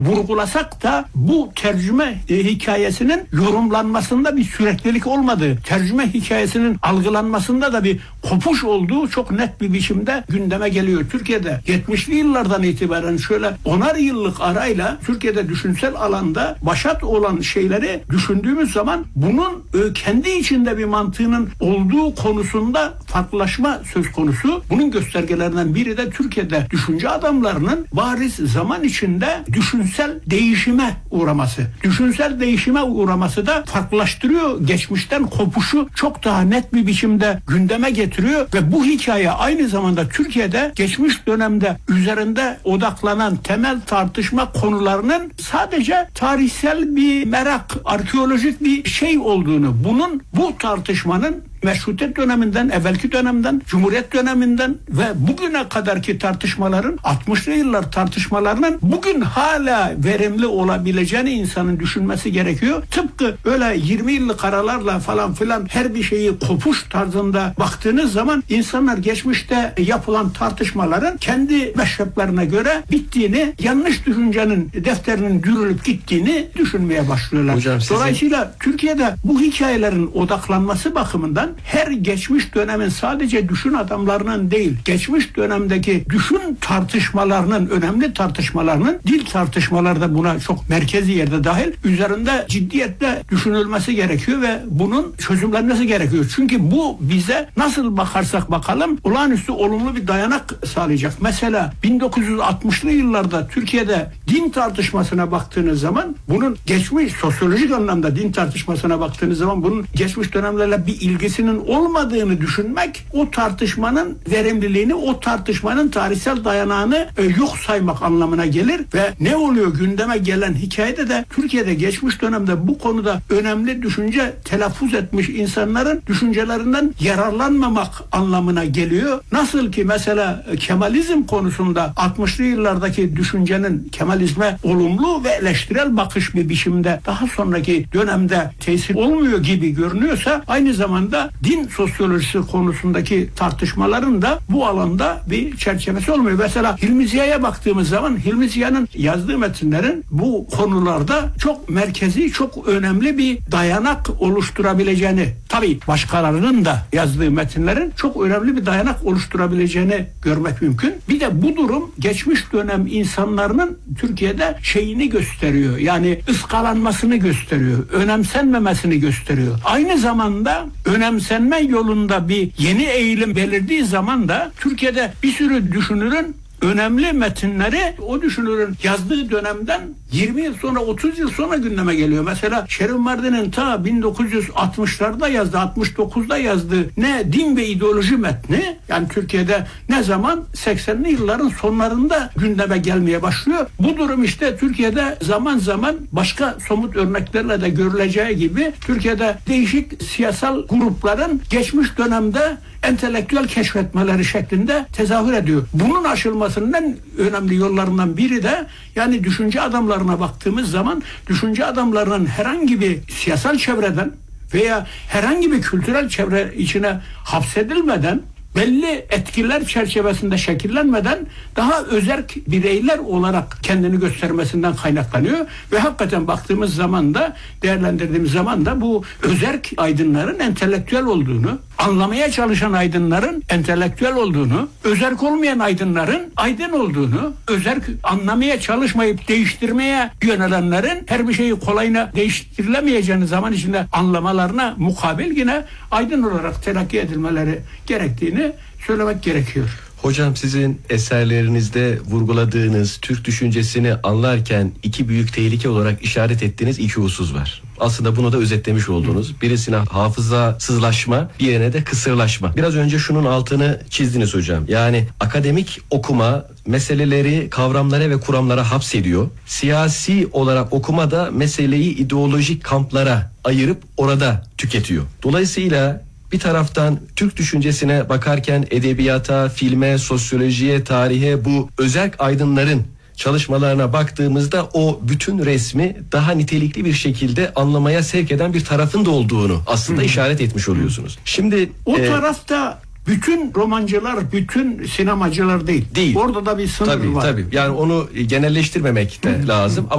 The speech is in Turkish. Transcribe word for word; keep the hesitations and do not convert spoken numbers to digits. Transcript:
vurgulasak da bu tercüme e, hikayesinin yorumlanmasında bir süreklilik olmadığı, tercüme hikayesinin algılanmasında da bir kopuş olduğu çok net bir biçimde gündeme geliyor. Türkiye'de yetmişli yıllardan itibaren şöyle onar yıllık arayla Türkiye'de düşünsel alanda başat olan şeyleri düşündüğümüz zaman bunun e, kendi içinde bir mantığının olduğu konusunda farklılaşma söz konusu. Bunun göstergelerinden biri de Türkiye'de düşünce adamlarının bariz zaman içinde düşünsel değişime uğraması. Düşünsel değişime uğraması da farklılaştırıyor. Geçmişten kopuşu çok daha net bir biçimde gündeme getiriyor ve bu hikaye aynı zamanda Türkiye'de geçmiş dönemde üzerinde odaklanan temel tartışma konularının sadece tarihsel bir merak, arkeolojik bir şey olduğunu, bunun bu tartışmanın Meşrutiyet döneminden, evvelki dönemden, Cumhuriyet döneminden ve bugüne kadarki tartışmaların, altmışlı yıllar tartışmalarının bugün hala verimli olabileceğini insanın düşünmesi gerekiyor. Tıpkı öyle yirmi yıllık aralarla falan filan her bir şeyi kopuş tarzında baktığınız zaman insanlar geçmişte yapılan tartışmaların kendi meşreplerine göre bittiğini, yanlış düşüncenin defterinin dürülüp gittiğini düşünmeye başlıyorlar. Hocam, sizin... Dolayısıyla Türkiye'de bu hikayelerin odaklanması bakımından her geçmiş dönemin sadece düşün adamlarının değil, geçmiş dönemdeki düşün tartışmalarının, önemli tartışmalarının, dil tartışmaları da buna çok merkezi yerde dahil, üzerinde ciddiyetle düşünülmesi gerekiyor ve bunun çözümlenmesi gerekiyor. Çünkü bu bize nasıl bakarsak bakalım olağanüstü olumlu bir dayanak sağlayacak. Mesela bin dokuz yüz altmışlı yıllarda Türkiye'de din tartışmasına baktığınız zaman, bunun geçmiş sosyolojik anlamda din tartışmasına baktığınız zaman bunun geçmiş dönemlerle bir ilgisinin olmadığını düşünmek, o tartışmanın verimliliğini, o tartışmanın tarihsel dayanağını e, yok saymak anlamına gelir ve ne oluyor? Gündeme gelen hikayede de Türkiye'de geçmiş dönemde bu konuda önemli düşünce telaffuz etmiş insanların düşüncelerinden yararlanmamak anlamına geliyor. Nasıl ki mesela Kemalizm konusunda altmışlı yıllardaki düşüncenin Kemalizme olumlu ve eleştirel bakış bir biçimde daha sonraki dönemde tesir olmuyor gibi görünüyorsa, aynı zamanda din sosyolojisi konusundaki tartışmaların da bu alanda bir çerçevesi olmuyor. Mesela Hilmi Ziya'ya baktığımız zaman Hilmi Ziya'nın yazdığı metinlerin bu konularda çok merkezi, çok önemli bir dayanak oluşturabileceğini, tabii başkalarının da yazdığı metinlerin çok önemli bir dayanak oluşturabileceğini görmek mümkün. Bir de bu durum geçmiş dönem insanların Türkiye'de şeyini gösteriyor. Yani ıskalanmasını gösteriyor. Önemsenmemesini gösteriyor. Aynı zamanda önemsenme yolunda bir yeni eğilim belirdiği zaman da Türkiye'de bir sürü düşünürün önemli metinleri o düşünürün yazdığı dönemden yirmi yıl sonra, otuz yıl sonra gündeme geliyor. Mesela Şerif Mardin'in ta bin dokuz yüz altmışlarda yazdığı, altmış dokuzda yazdığı ne din ve ideoloji metni, yani Türkiye'de ne zaman seksenli yılların sonlarında gündeme gelmeye başlıyor. Bu durum işte Türkiye'de zaman zaman başka somut örneklerle de görüleceği gibi Türkiye'de değişik siyasal grupların geçmiş dönemde entelektüel keşfetmeleri şeklinde tezahür ediyor. Bunun aşılmasının en önemli yollarından biri de, yani düşünce adamlarına baktığımız zaman düşünce adamlarının herhangi bir siyasal çevreden veya herhangi bir kültürel çevre içine hapsedilmeden, belli etkiler çerçevesinde şekillenmeden daha özerk bireyler olarak kendini göstermesinden kaynaklanıyor ve hakikaten baktığımız zaman da, değerlendirdiğimiz zaman da bu özerk aydınların entelektüel olduğunu, anlamaya çalışan aydınların entelektüel olduğunu, özerk olmayan aydınların aydın olduğunu, özerk anlamaya çalışmayıp değiştirmeye yönelenlerin her bir şeyi kolayına değiştirilemeyeceğini zaman içinde anlamalarına mukabil yine aydın olarak telakki edilmeleri gerektiğini söylemek gerekiyor. Hocam, sizin eserlerinizde vurguladığınız Türk düşüncesini anlarken iki büyük tehlike olarak işaret ettiğiniz iki husus var. Aslında bunu da özetlemiş oldunuz. Birisine hafızasızlaşma, diğerine de kısırlaşma. Biraz önce şunun altını çizdiniz hocam. Yani akademik okuma meseleleri kavramlara ve kuramlara hapsediyor. Siyasi olarak okuma da meseleyi ideolojik kamplara ayırıp orada tüketiyor. Dolayısıyla bir taraftan Türk düşüncesine bakarken edebiyata, filme, sosyolojiye, tarihe, bu özerk aydınların çalışmalarına baktığımızda o bütün resmi daha nitelikli bir şekilde anlamaya sevk eden bir tarafın da olduğunu aslında Hı. işaret etmiş oluyorsunuz. Şimdi o e, tarafta bütün romancılar, bütün sinemacılar değil. Değil. Orada da bir sınır tabii, var. Tabii. Yani onu genelleştirmemek de Hı. lazım.